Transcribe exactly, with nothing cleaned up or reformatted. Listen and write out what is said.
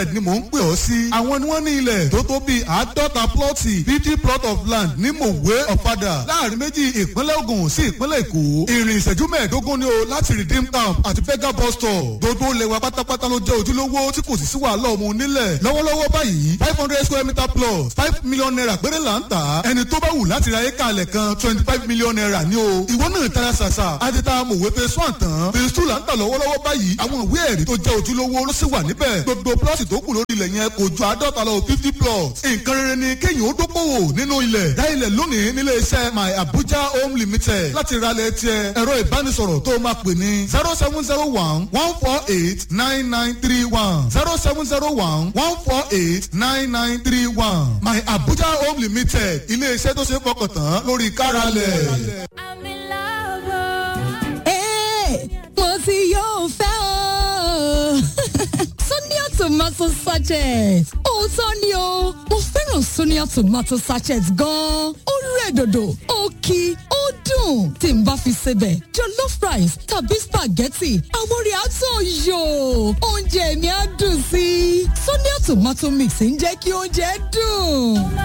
ni mò ń pè ọ́ sí. àwọn ni wọ́n ní ilẹ̀ tó tó bíi àádọ́ta plọ́ọ̀tì fifty plot of land ní mòwe ọ̀fadà láàrin méjì ìpínlẹ̀ Ògùn sí ìpínlẹ̀ Èkó. ìrìn ìṣẹ́jú mẹ́ẹ̀ẹ́dógún ni o láti Redeem Camp àti Vega bus stop. gbogbo lẹ́wà pátápátá ló jẹ́ ojúlówó tí kò sì sí wàhálà ọmọ onílẹ̀. lọ́wọ́lọ́wọ́ báyìí five hundred square meter plus five million naira péré là ń tà. ẹni tó bá wù láti ra éka alẹ̀ kan twenty five million naira ni o. ìwọ náà tara ṣàṣà àti ta mòwe phase one tán phase two là ń tà lọ́wọ́lọ́wọ́ báyìí. àwọn ìwé ẹ̀rí tó jẹ́ ojúlówó ló sì wà níbẹ̀. gbogbo plọ́ọ̀tì tó kù lórí ilẹ̀ yẹn kò ju àádọ́ta lọ fifty plots. nǹkan rere ni kéèyàn ó dókòwò nínú ilẹ̀. dá ilẹ̀ lónìí nílé iṣẹ́ my abuja home limited láti ralẹ̀ tiẹ̀ ẹ̀rọ ìbánisọ̀rọ̀ tó máa pè ní zero seven zero one one four eight nine nine three one zero seven zero one one four eight nine nine three one my abuja home limited ilé iṣẹ́ tó ṣe é fọkàn tán lórí káralẹ̀. I'm in love. Hey, mo ti yóò fẹ́ o. Sonia tomato sachet. Òótọ́ ni o, mo fẹ́ràn Sonia tomato sachet gan-an. Ó rẹ̀ dòdò, ó kí, ó dùn. Tí n bá fi sebẹ̀, jollof rice tàbí spaghetti, àwọn orí àtọ̀ yò. Oúnjẹ mi á dùn sí i. Sonia tomato mix ń jẹ́ kí oúnjẹ dùn.